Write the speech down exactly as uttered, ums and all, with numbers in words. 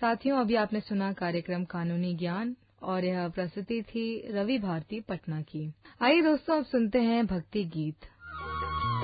साथियों, अभी आपने सुना कार्यक्रम कानूनी ज्ञान और यह प्रस्तुति थी रवि भारती पटना की। आइए दोस्तों, अब सुनते हैं भक्ति गीत।